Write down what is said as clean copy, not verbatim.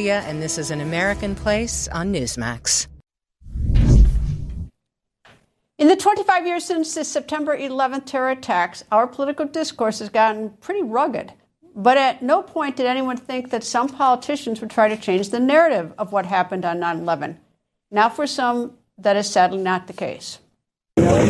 Garcia, and this is An American Place on Newsmax. In the 25 years since the September 11th terror attacks, our political discourse has gotten pretty rugged. But at no point did anyone think that some politicians would try to change the narrative of what happened on 9/11. Now, for some, that is sadly not the case.